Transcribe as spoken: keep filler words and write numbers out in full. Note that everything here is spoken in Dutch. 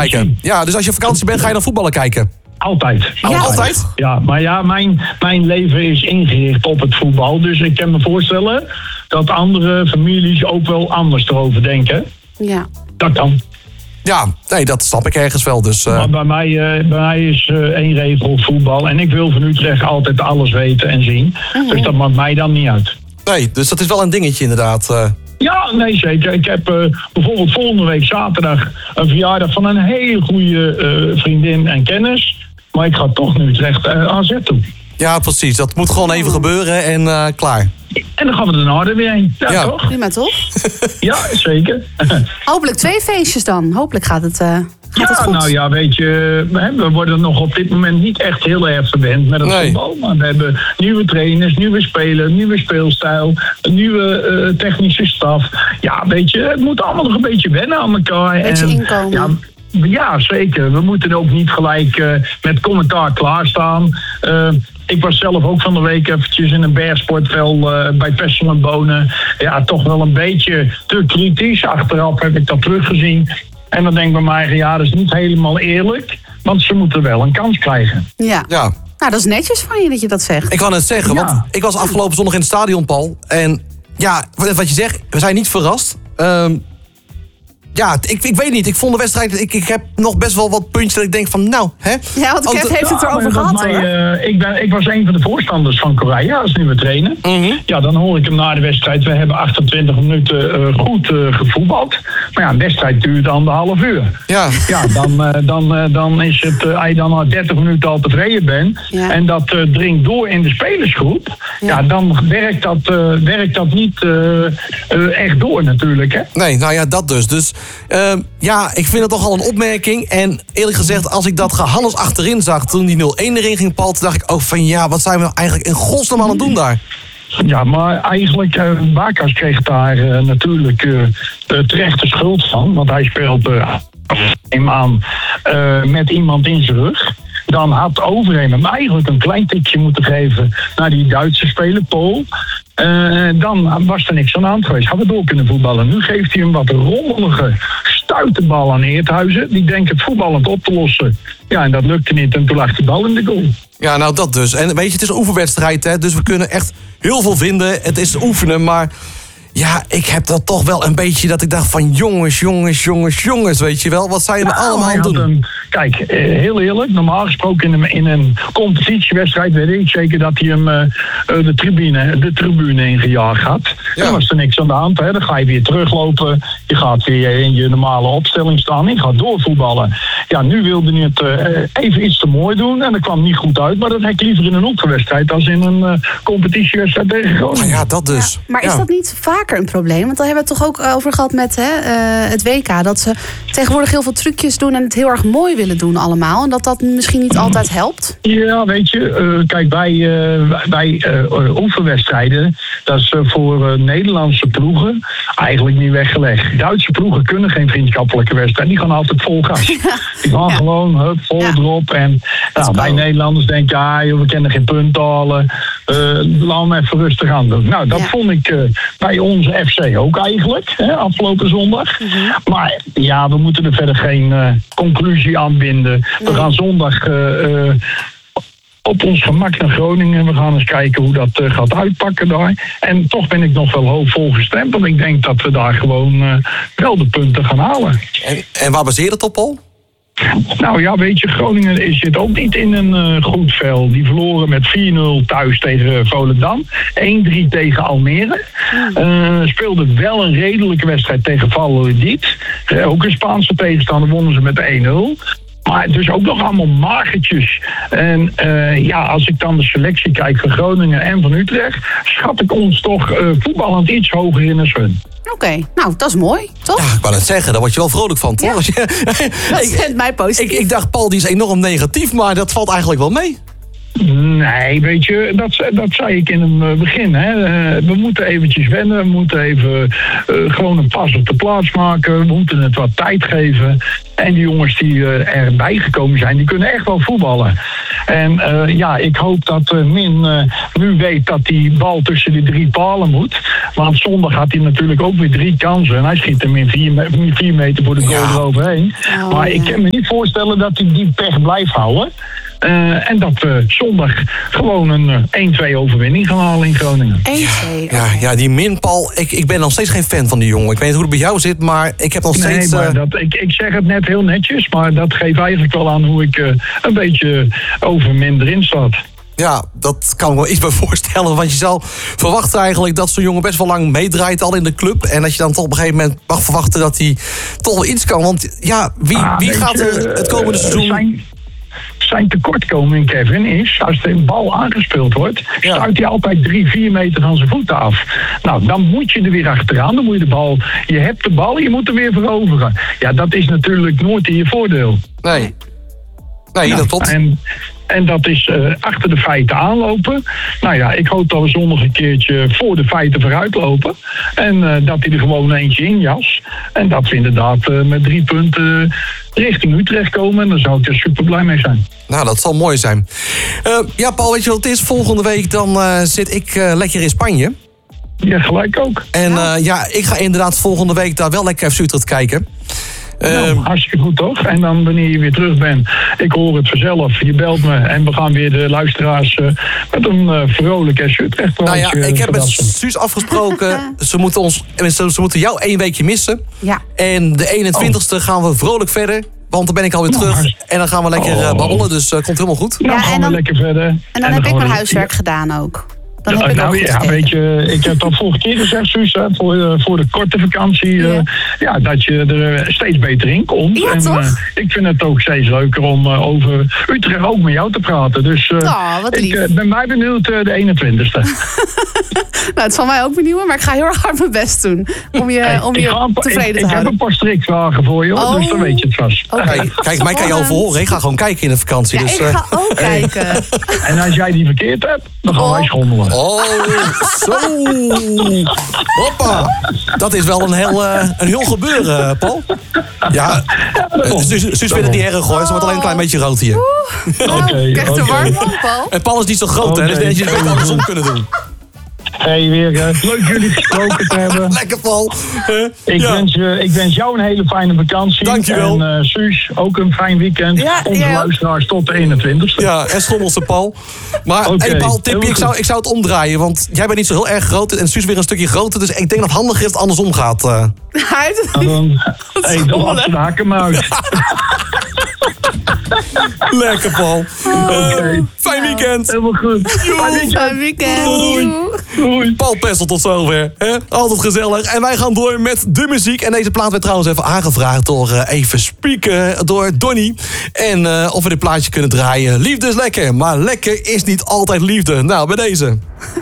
kijken. Ja, dus als je op vakantie bent, ga je dan voetballen kijken? Altijd. Ja. Altijd? Ja, maar ja, mijn, mijn leven is ingericht op het voetbal. Dus ik kan me voorstellen dat andere families ook wel anders erover denken. Ja. Dat kan. Ja, nee, dat snap ik ergens wel. Dus, uh... Maar bij mij, uh, bij mij is uh, één regel voetbal. En ik wil van Utrecht altijd alles weten en zien. Mm-hmm. Dus dat maakt mij dan niet uit. Nee, dus dat is wel een dingetje inderdaad. Uh... Ja, nee zeker. Ik heb uh, bijvoorbeeld volgende week zaterdag een verjaardag van een hele goede uh, vriendin en kennis. Maar ik ga toch nu Utrecht uh, A Z toe. Ja, precies. Dat moet gewoon even gebeuren en uh, klaar. En dan gaan we daarna er weer heen. Ja, ja. toch? Prima, toch? Ja, zeker. Hopelijk twee feestjes dan. Hopelijk gaat het, uh, gaat ja, het goed. nou ja, weet je, we worden nog op dit moment niet echt heel erg verwend met het nee. voetbal. Maar we hebben nieuwe trainers, nieuwe spelers, nieuwe speelstijl, een nieuwe uh, technische staf. Ja, weet je, het moet allemaal nog een beetje wennen aan elkaar. Een beetje en, inkomen. Ja, Ja, zeker. We moeten ook niet gelijk uh, met commentaar klaarstaan. Uh, ik was zelf ook van de week eventjes in een bergsportveld uh, bij Pessel en Bonen. Ja, toch wel een beetje te kritisch. Achteraf heb ik dat teruggezien. En dan denk ik bij mij, ja, dat is niet helemaal eerlijk. Want ze moeten wel een kans krijgen. Ja. Ja. Nou, dat is netjes van je dat je dat zegt. Ik kan het zeggen, Ja. want ik was afgelopen zondag in het stadion, Paul. En ja, wat je zegt, we zijn niet verrast. Um, Ja, ik, ik weet niet. Ik vond de wedstrijd... Ik, ik heb nog best wel wat puntjes dat ik denk van... Nou, hè? Ja, want Kev heeft het Ja, erover maar gehad, mij, hoor. uh, ik, ben, ik was een van de voorstanders van Korea als nieuwe trainer. Mm-hmm. Ja, dan hoor ik hem na de wedstrijd. We hebben achtentwintig minuten uh, goed uh, gevoetbald. Maar ja, een wedstrijd duurt anderhalf uur. Ja. Ja, dan, uh, dan, uh, dan is het... Uh, als je dan na dertig minuten al tevreden bent... Ja. en dat uh, dringt door in de spelersgroep... Ja, Ja. ja dan werkt dat, uh, werkt dat niet uh, uh, echt door natuurlijk, hè? Nee, nou ja, dat dus. Dus um, ja, ik vind het toch al een opmerking. En eerlijk gezegd, als ik dat gehannes achterin zag... toen die nul-één erin ging, Paul... toen dacht ik ook van ja, wat zijn we nou eigenlijk in godsnaam aan het doen daar? Ja, maar eigenlijk, uh, Bakas kreeg daar uh, natuurlijk uh, terecht de schuld van. Want hij speelde uh, aan uh, met iemand in zijn rug. Dan had Overheem hem eigenlijk een klein tikje moeten geven naar die Duitse speler, Pool. Uh, dan was er niks aan de hand geweest. Hadden we door kunnen voetballen. Nu geeft hij hem wat rommelige stuitenbal aan Eerthuizen. Die denkt het voetballend op te lossen. Ja, en dat lukte niet. En toen lag die bal in de goal. Ja, nou dat dus. En weet je, het is een oefenwedstrijd, hè. Dus we kunnen echt heel veel vinden. Het is oefenen, maar... Ja, ik heb dat toch wel een beetje dat ik dacht van jongens, jongens, jongens, jongens, weet je wel. Wat zijn je nou, nou allemaal aan het doen? Een, kijk, heel eerlijk, normaal gesproken in een, in een competitiewedstrijd weet ik zeker dat hij hem uh, de, tribune, de tribune ingejaagd had. Ja. Dan was er niks aan de hand, hè. Dan ga je weer teruglopen. Je gaat weer in je normale opstelling staan. Je gaat doorvoetballen. Ja, nu wilde hij het uh, even iets te mooi doen en dat kwam niet goed uit. Maar dat heb ik liever in een oefenwedstrijd als in een uh, competitiewedstrijd tegen Groningen. Ja, dat dus. Ja, maar is ja. dat niet vaker een probleem? Want daar hebben we het toch ook over gehad met hè, uh, het W K. Dat ze tegenwoordig heel veel trucjes doen en het heel erg mooi willen doen allemaal. En dat dat misschien niet altijd helpt? Ja, weet je. Uh, kijk, bij, uh, bij uh, oefenwedstrijden, dat is uh, voor uh, Nederlandse ploegen eigenlijk niet weggelegd. Duitse ploegen kunnen geen vriendschappelijke wedstrijd. Die gaan altijd vol gas. Ja. Die gaan ja. gewoon hup, vol ja. erop. En nou, bij Nederlanders denk je, ah, joh, we kunnen geen punten halen. Uh, laat me even rustig aan doen. Nou, dat ja. vond ik uh, bij onze F C ook eigenlijk, hè, afgelopen zondag. Mm-hmm. Maar ja, we moeten er verder geen uh, conclusie aan binden. Nee. We gaan zondag uh, uh, op ons gemak naar Groningen. We gaan eens kijken hoe dat uh, gaat uitpakken daar. En toch ben ik nog wel hoopvol gestemd. Want ik denk dat we daar gewoon uh, wel de punten gaan halen. En, en waar baseert het op, Paul? Nou ja, weet je, Groningen zit ook niet in een uh, goed vel. Die verloren met vier nul thuis tegen Volendam. één drie tegen Almere. Uh, speelden wel een redelijke wedstrijd tegen Valladolid. Uh, ook een Spaanse tegenstander wonnen ze met één nul. Maar dus ook nog allemaal magertjes. En uh, ja, als ik dan de selectie kijk van Groningen en van Utrecht... schat ik ons toch uh, voetballend iets hoger in als hun. Oké, okay, nou, dat is mooi, toch? Ja, ik wou het zeggen, daar word je wel vrolijk van, toch? Ja. Dat zendt mij positief. Ik, ik dacht, Paul, die is enorm negatief, maar dat valt eigenlijk wel mee. Nee, weet je, dat, dat zei ik in het begin. Hè. We moeten eventjes wennen, we moeten even uh, gewoon een pas op de plaats maken. We moeten het wat tijd geven. En die jongens die uh, erbij gekomen zijn, die kunnen echt wel voetballen. En uh, ja, ik hoop dat uh, Min uh, nu weet dat die bal tussen die drie palen moet. Want zondag had hij natuurlijk ook weer drie kansen. En hij schiet hem in vier, vier meter voor de goal ja. eroverheen. Oh, maar ja. ik kan me niet voorstellen dat hij die pech blijft houden. Uh, en dat we zondag gewoon een uh, één-twee overwinning gaan halen in Groningen. één-twee. Ja, ja, die Min, Paul, ik, ik ben nog steeds geen fan van die jongen. Ik weet niet hoe het bij jou zit, maar ik heb nog steeds... Nee, maar uh... dat, ik, ik zeg het net heel netjes, maar dat geeft eigenlijk wel aan hoe ik uh, een beetje over Min erin staat. Ja, dat kan ik me wel iets bij voorstellen. Want je zou verwachten eigenlijk dat zo'n jongen best wel lang meedraait al in de club. En dat je dan toch op een gegeven moment mag verwachten dat hij toch wel iets kan. Want ja, wie, ah, wie gaat er het komende seizoen... Zijn... Zijn tekortkoming, Kevin, is als de bal aangespeeld wordt, ja. stuit hij altijd drie, vier meter van zijn voeten af. Nou, dan moet je er weer achteraan. Dan moet je de bal. Je hebt de bal, je moet er weer veroveren. Ja, dat is natuurlijk nooit in je voordeel. Nee. Nee, ja, dat klopt. En, en dat is uh, achter de feiten aanlopen. Nou ja, ik hoop dat we zondag een keertje voor de feiten vooruit lopen. En uh, dat hij er gewoon eentje in jas. En dat we inderdaad uh, met drie punten richting Utrecht komen. En daar zou ik er super blij mee zijn. Nou, dat zal mooi zijn. Uh, ja, Paul, weet je wat het is? Volgende week dan uh, zit ik uh, lekker in Spanje. Ja, gelijk ook. En uh, ja, ik ga inderdaad volgende week daar wel lekker F C Utrecht kijken. Nou, hartstikke goed toch? En dan wanneer je weer terug bent, ik hoor het vanzelf, je belt me en we gaan weer de luisteraars uh, met een uh, vrolijk F C Utrecht. Nou ja, ik heb met Suus afgesproken, ze moeten, ons, ze, ze moeten jou één weekje missen. Ja. En de eenentwintigste oh. gaan we vrolijk verder. Want dan ben ik alweer terug. Nou, en dan gaan we lekker oh. babbelen. Dus uh, komt helemaal goed. Nou, ja, gaan en dan, we lekker verder. En dan en heb dan ik mijn huiswerk ja. gedaan ook. Dan heb ja, ik nou, ook ja, weet je, ik heb dat vorige keer gezegd, Suus, hè, voor, uh, voor de korte vakantie, uh, ja. ja, dat je er uh, steeds beter in komt. Ja, en toch? Uh, ik vind het ook steeds leuker om uh, over Utrecht ook met jou te praten. Dus uh, oh, wat lief. ik uh, ben mij benieuwd uh, de eenentwintigste. Nou, het zal mij ook benieuwen, maar ik ga heel erg hard mijn best doen om je, hey, om je een, tevreden ik, te ik houden. Ik heb een paar strikvragen voor je, oh. dus dan weet je het vast. Okay. Kijk, kijk mij kan je al verhoren. Ik ga gewoon kijken in de vakantie. Ja, dus, ik uh... ga ook kijken. En als jij die verkeerd hebt, dan gaan oh. wij schommelen. Oh, zo. Hoppa. Dat is wel een heel, uh, een heel gebeuren, Paul. Ja, uh, Suus vindt het niet erg hoor. Ze wordt alleen een klein beetje rood hier. Oeh, nou, okay, ik krijg okay. te warm van, Paul. En Paul is niet zo groot, okay. hè? Dus denk je dat je het andersom kunnen doen. Hey, weer uh, leuk jullie gesproken te hebben. Lekker, Paul. Uh, ik, ja. wens, uh, ik wens jou een hele fijne vakantie. Dankjewel. En uh, Suus, ook een fijn weekend. Ja, Onze ja. luisteraars tot de eenentwintigste. Ja, en schommelse Paul. Maar okay. hey, Paul, tipje, ik zou, ik zou het omdraaien. Want jij bent niet zo heel erg groot en Suus weer een stukje groter. Dus ik denk dat het handig is dat het andersom gaat. Uh. Hij dan, hey, dan laat ze de hakken uit. Lekker, Paul. Uh, okay. Fijn weekend. Helemaal goed. Fijn weekend. Fijn weekend. Doei. Doei. Paul Pessel tot zover. Hè? Altijd gezellig. En wij gaan door met de muziek. En deze plaat werd trouwens even aangevraagd door uh, Even Spieken, door Donnie. En uh, of we dit plaatje kunnen draaien. Liefde is lekker, maar lekker is niet altijd liefde. Nou, bij deze.